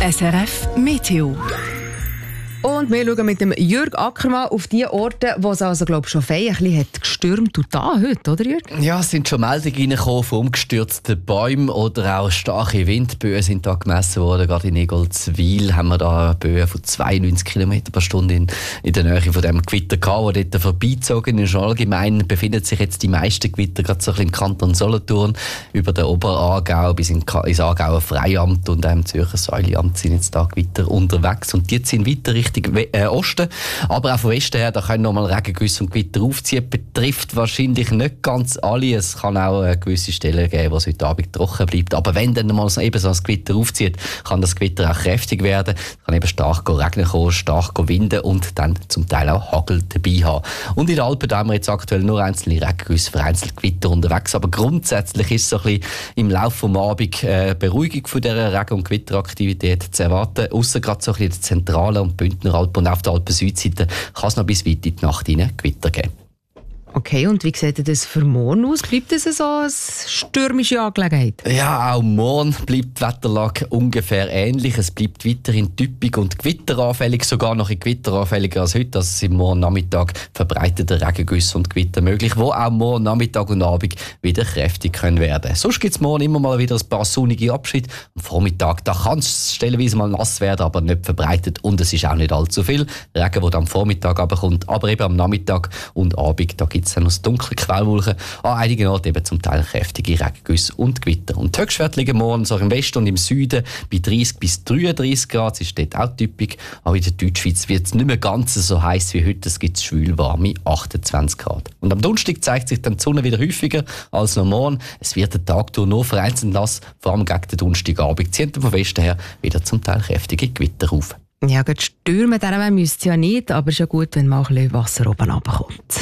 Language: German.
SRF Meteo. Und wir schauen mit dem Jürg Ackermann auf die Orte, wo es also, glaube ich, schon fein ein bisschen hat gestürmt und da heute, oder Jürg? Ja, es sind schon Meldungen reingekommen von umgestürzten Bäumen oder auch starke Windböen sind da gemessen worden. Gerade in Egoldswil haben wir da Böen von 92 km pro Stunde in der Nähe von dem Gewitter gehabt, das dort vorbeizogen ist. Allgemein befinden sich jetzt die meisten Gewitter gerade so ein bisschen im Kanton Solothurn über den Oberaargau bis ins Aargauer Freiamt und im Zürcher Säuliamt sind jetzt da Gewitter unterwegs und die sind weiter Richtung Osten, aber auch von Westen her, da können nochmal Regengüsse und Gewitter aufziehen. Betrifft wahrscheinlich nicht ganz alle. Es kann auch gewisse Stellen geben, wo es heute Abend trocken bleibt. Aber wenn dann mal eben so ein Gewitter aufzieht, kann das Gewitter auch kräftig werden. Es kann eben stark regnen kommen, stark winden und dann zum Teil auch Hagel dabei haben. Und in den Alpen da haben wir jetzt aktuell nur einzelne Regengüsse, vereinzelt Gewitter unterwegs. Aber grundsätzlich ist so ein bisschen im Laufe des Abends Beruhigung von dieser Regen- und Gewitteraktivität zu erwarten. Ausser gerade so ein bisschen in der zentralen und Bündner Alpen und auf der Alpen-Südseite kann es noch bis weit in die Nacht hinein Gewitter geben. Okay, und wie sieht das für morgen aus? Bleibt das so eine stürmische Angelegenheit? Ja, auch morgen bleibt die Wetterlage ungefähr ähnlich. Es bleibt weiterhin typisch und gewitteranfällig, sogar noch gewitteranfälliger als heute. Also sind morgen Nachmittag verbreitete Regengüsse und Gewitter möglich, wo auch morgen Nachmittag und Abend wieder kräftig können werden. Sonst gibt es morgen immer mal wieder ein paar sonnige Abschnitte. Am Vormittag da kann es stellenweise mal nass werden, aber nicht verbreitet und es ist auch nicht allzu viel Regen, der am Vormittag kommt. Aber eben am Nachmittag und Abend, da gibt es dann noch dunkle Quellwolken, an einigen Orten eben zum Teil kräftige Regengüsse und Gewitter. Und die Höchstwerte liegen morgen so im Westen und im Süden bei 30 bis 33 Grad, das ist dort auch typisch. Aber in der Deutschschweiz wird es nicht mehr ganz so heiß wie heute, es gibt schwül warme 28 Grad. Und am Donnerstag zeigt sich dann die Sonne wieder häufiger als noch morgen. Es wird den Tag durch nur vereinzelt nass, vor allem gegen den Donnerstagabend ziehen von Westen her wieder zum Teil kräftige Gewitter auf. Ja, Stürme müsste es ja nicht, aber es ist ja gut, wenn mal ein bisschen Wasser oben runterkommt.